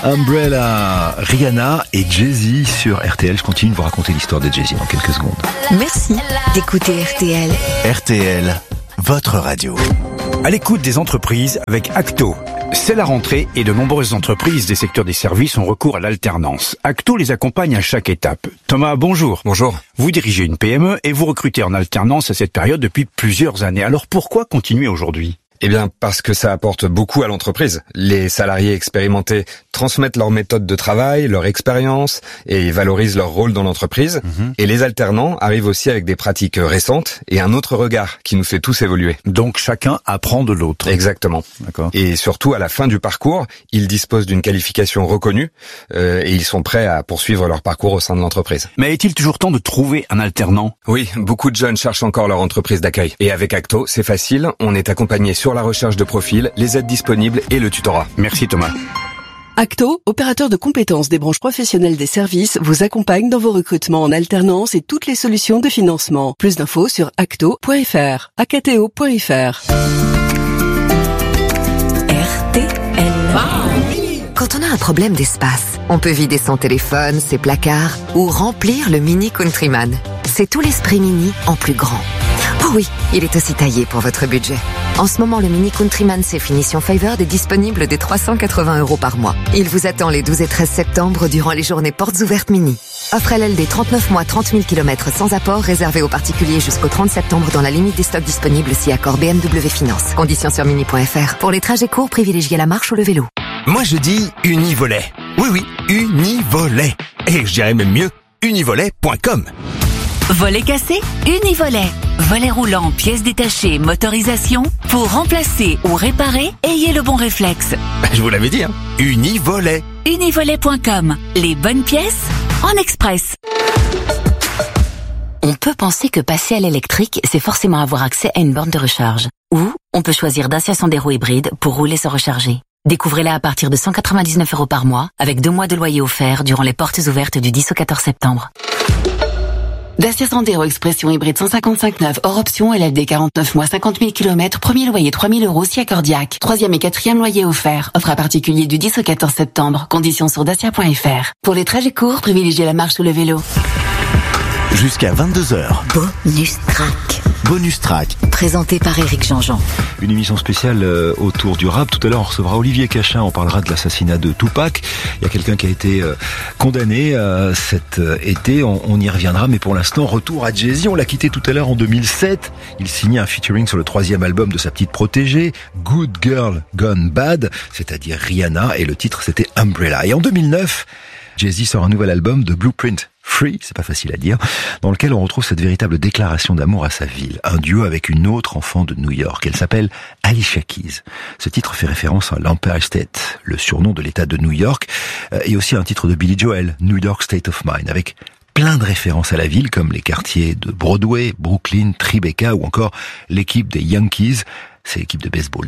Umbrella, Rihanna et Jay-Z sur RTL. Je continue de vous raconter l'histoire de Jay-Z dans quelques secondes. Merci d'écouter RTL. RTL, votre radio. À l'écoute des entreprises avec Acto. C'est la rentrée et de nombreuses entreprises des secteurs des services ont recours à l'alternance. Acto les accompagne à chaque étape. Thomas, bonjour. Bonjour. Vous dirigez une PME et vous recrutez en alternance à cette période depuis plusieurs années. Alors pourquoi continuer aujourd'hui ? Eh bien, parce que ça apporte beaucoup à l'entreprise. Les salariés expérimentés transmettent leur méthode de travail, leur expérience et valorisent leur rôle dans l'entreprise. Et les alternants arrivent aussi avec des pratiques récentes et un autre regard qui nous fait tous évoluer. Donc chacun apprend de l'autre. Exactement. D'accord. Et surtout, à la fin du parcours, ils disposent d'une qualification reconnue et ils sont prêts à poursuivre leur parcours au sein de l'entreprise. Mais est-il toujours temps de trouver un alternant ? Oui, beaucoup de jeunes cherchent encore leur entreprise d'accueil. Et avec Acto, c'est facile, on est accompagné sur la recherche de profil, les aides disponibles et le tutorat. Merci Thomas. Acto, opérateur de compétences des branches professionnelles des services, vous accompagne dans vos recrutements en alternance et toutes les solutions de financement. Plus d'infos sur acto.fr, acto.fr. RTL. Quand on a un problème d'espace, on peut vider son téléphone, ses placards ou remplir le Mini Countryman. C'est tout l'esprit Mini en plus grand. Oh oui, il est aussi taillé pour votre budget. En ce moment, le Mini Countryman C finition Favored est disponible dès 380 € par mois. Il vous attend les 12 et 13 septembre durant les journées portes ouvertes Mini. Offre LLD 39 mois, 30 000 km sans apport, réservé aux particuliers jusqu'au 30 septembre dans la limite des stocks disponibles si accord BMW Finance. Conditions sur mini.fr. Pour les trajets courts, privilégiez la marche ou le vélo. Moi je dis Univolet. Oui, Univolet. Et je dirais même mieux, univolet.com. Volet cassé, Univolet. Volet roulant, pièces détachées, motorisation. Pour remplacer ou réparer, ayez le bon réflexe. Je vous l'avais dit, hein. Univolet. Univolet.com. Les bonnes pièces en express. On peut penser que passer à l'électrique, c'est forcément avoir accès à une borne de recharge. Ou on peut choisir Dacia Sandero hybride pour rouler sans recharger. Découvrez-la à partir de 199 € par mois, avec 2 mois de loyer offert durant les portes ouvertes du 10 au 14 septembre. Dacia Sandero Expression hybride 155/9 hors option, LLD 49 mois, 50 000 km, premier loyer 3 000 € si accordiaque. 3e et 4e loyer offert. Offre à particulier du 10 au 14 septembre. Conditions sur dacia.fr. Pour les trajets courts, privilégiez la marche ou le vélo. Jusqu'à 22h. Bonus track. Bonus track. Présenté par Éric Jean-Jean. Une émission spéciale autour du rap. Tout à l'heure, on recevra Olivier Cachin. On parlera de l'assassinat de Tupac. Il y a quelqu'un qui a été condamné cet été. On y reviendra. Mais pour l'instant, retour à Jay-Z. On l'a quitté tout à l'heure en 2007. Il signait un featuring sur le 3e album de sa petite protégée, Good Girl Gone Bad, c'est-à-dire Rihanna. Et le titre, c'était Umbrella. Et en 2009, Jay-Z sort un nouvel album de Blueprint. Free, c'est pas facile à dire, dans lequel on retrouve cette véritable déclaration d'amour à sa ville. Un duo avec une autre enfant de New York. Elle s'appelle Alicia Keys. Ce titre fait référence à l'Empire State, le surnom de l'État de New York, et aussi à un titre de Billy Joel, New York State of Mind, avec plein de références à la ville, comme les quartiers de Broadway, Brooklyn, Tribeca, ou encore l'équipe des Yankees, c'est l'équipe de baseball